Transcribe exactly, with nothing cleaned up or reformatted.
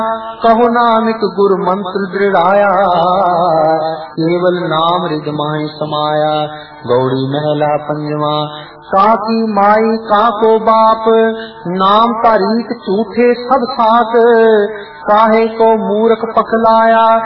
कहो नानक गुर मंत्र दृढ़ाया, केवल नाम रिद माहि समाया। गौड़ी महला पंजवा। काकी माई काको बाप, नाम तारीख झूठे सब साथ, काहे को मूर्ख पखलाया।